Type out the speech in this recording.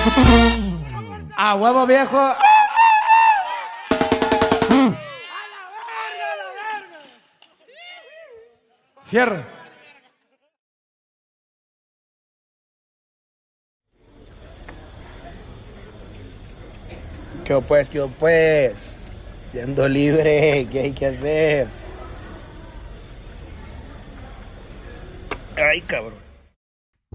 A huevo, viejo. Fierro. ¿Qué pues? ¿Qué pues? Yendo libre, ¿qué hay que hacer? Ay, cabrón.